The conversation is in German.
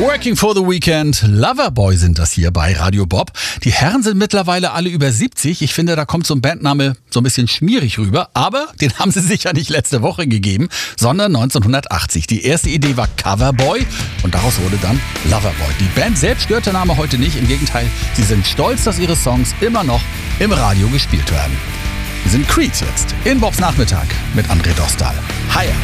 Working for the Weekend, Loverboy sind das hier bei Radio Bob. Die Herren sind mittlerweile alle über 70. Ich finde, da kommt so ein Bandname so ein bisschen schmierig rüber. Aber den haben sie sich ja nicht letzte Woche gegeben, sondern 1980. Die erste Idee war Coverboy und daraus wurde dann Loverboy. Die Band selbst stört der Name heute nicht. Im Gegenteil, sie sind stolz, dass ihre Songs immer noch im Radio gespielt werden. Wir sind Creed jetzt in Bobs Nachmittag mit André Dostal. Hi.